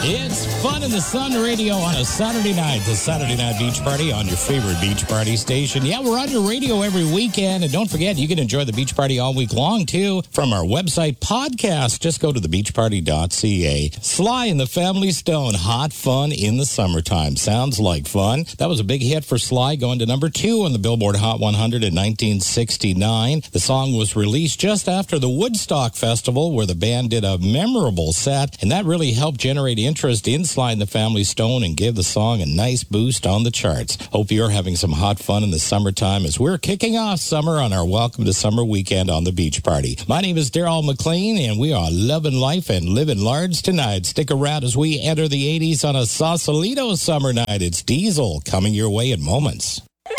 It's Fun in the Sun Radio on a Saturday night. The Saturday Night Beach Party on your favorite beach party station. Yeah, we're on your radio every weekend. And don't forget, you can enjoy the beach party all week long, too, from our website podcast. Just go to thebeachparty.ca. Sly and the Family Stone, Hot Fun in the Summertime. Sounds like fun. That was a big hit for Sly, going to number 2 on the Billboard Hot 100 in 1969. The song was released just after the Woodstock Festival, where the band did a memorable set, and that really helped generate interest in Sly and the Family Stone and give the song a nice boost on the charts. Hope you're having some hot fun in the summertime as we're kicking off summer on our Welcome to Summer weekend on the Beach Party. My name is Daryl McLean, and we are loving life and living large tonight. Stick around as we enter the 80s on a Sausalito summer night. It's Diesel coming your way in moments.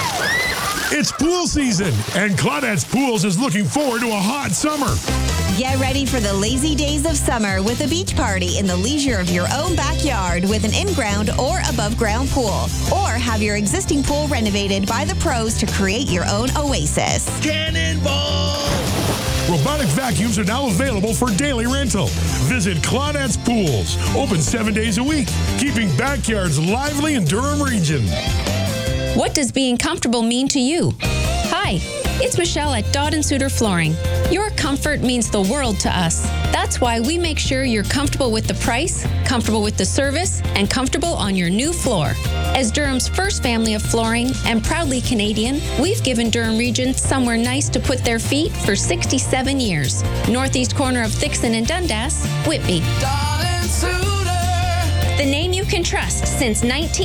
It's pool season, and Claudette's Pools is looking forward to a hot summer. Get ready for the lazy days of summer with a beach party in the leisure of your own backyard with an in-ground or above-ground pool. Or have your existing pool renovated by the pros to create your own oasis. Cannonball! Robotic vacuums are now available for daily rental. Visit Claudette's Pools, open 7 days a week, keeping backyards lively in Durham region. What does being comfortable mean to you? Hi, it's Michelle at Dodd & Suter Flooring. Your comfort means the world to us. That's why we make sure you're comfortable with the price, comfortable with the service, and comfortable on your new floor. As Durham's first family of flooring and proudly Canadian, we've given Durham Region somewhere nice to put their feet for 67 years. Northeast corner of Thixon and Dundas, Whitby. Dodd & Suter. The name you can trust since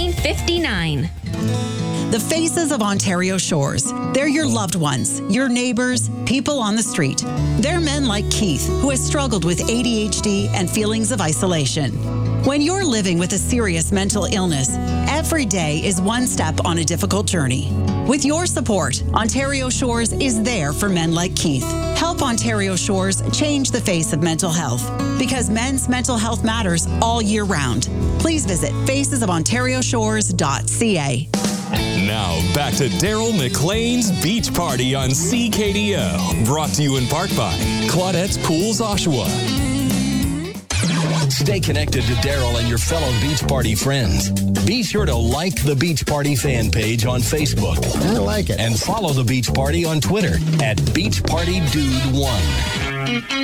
1959. The Faces of Ontario Shores. They're your loved ones, your neighbors, people on the street. They're men like Keith, who has struggled with ADHD and feelings of isolation. When you're living with a serious mental illness, every day is one step on a difficult journey. With your support, Ontario Shores is there for men like Keith. Help Ontario Shores change the face of mental health, because men's mental health matters all year round. Please visit facesofontarioshores.ca. Now, back to Daryl McLean's Beach Party on CKDO. Brought to you in part by Claudette's Pools, Oshawa. Stay connected to Daryl and your fellow Beach Party friends. Be sure to like the Beach Party fan page on Facebook. I like it. And follow the Beach Party on Twitter at BeachPartyDude1.